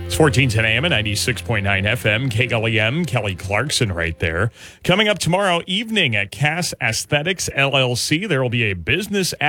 It's 1410 AM and 96.9 FM, KLEM, Kelly Clarkson right there. Coming up tomorrow evening at Cass Aesthetics LLC, there will be a business